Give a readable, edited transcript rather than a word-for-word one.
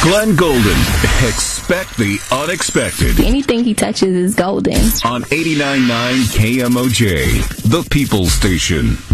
Glenn Golden. Expect the unexpected. Anything he touches is golden. On 89.9 KMOJ, the People Station.